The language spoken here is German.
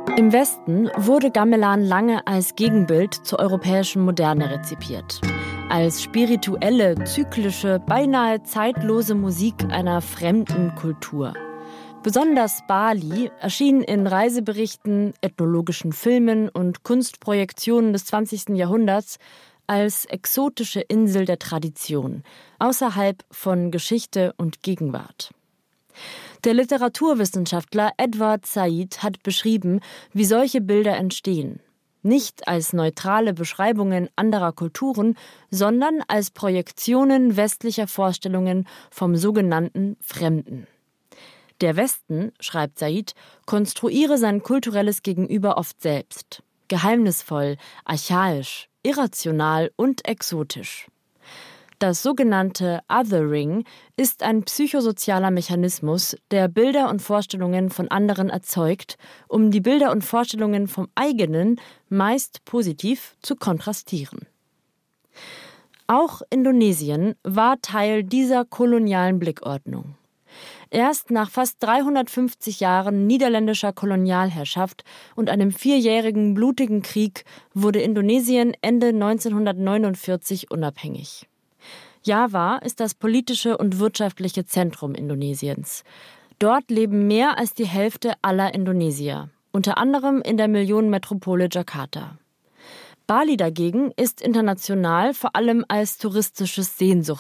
Im Westen wurde Gamelan lange als Gegenbild zur europäischen Moderne rezipiert. Als spirituelle, zyklische, beinahe zeitlose Musik einer fremden Kultur. Besonders Bali erschien in Reiseberichten, ethnologischen Filmen und Kunstprojektionen des 20. Jahrhunderts als exotische Insel der Tradition, außerhalb von Geschichte und Gegenwart. Der Literaturwissenschaftler Edward Said hat beschrieben, wie solche Bilder entstehen. Nicht als neutrale Beschreibungen anderer Kulturen, sondern als Projektionen westlicher Vorstellungen vom sogenannten Fremden. Der Westen, schreibt Said, konstruiere sein kulturelles Gegenüber oft selbst. Geheimnisvoll, archaisch, irrational und exotisch. Das sogenannte Othering ist ein psychosozialer Mechanismus, der Bilder und Vorstellungen von anderen erzeugt, um die Bilder und Vorstellungen vom eigenen meist positiv zu kontrastieren. Auch Indonesien war Teil dieser kolonialen Blickordnung. Erst nach fast 350 Jahren niederländischer Kolonialherrschaft und einem 4-jährigen blutigen Krieg wurde Indonesien Ende 1949 unabhängig. Java ist das politische und wirtschaftliche Zentrum Indonesiens. Dort leben mehr als die Hälfte aller Indonesier, unter anderem in der Millionenmetropole Jakarta. Bali dagegen ist international vor allem als touristisches Sehnsuchtsziel